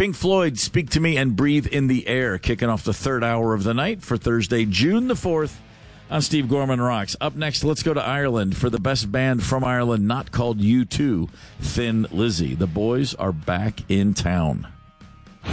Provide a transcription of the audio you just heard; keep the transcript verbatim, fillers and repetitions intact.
Pink Floyd, Speak to Me and Breathe in the Air, kicking off the third hour of the night for Thursday, June the fourth on Steve Gorman Rocks. Up next, let's go to Ireland for the best band from Ireland, not called U two, Thin Lizzy. The boys are back in town.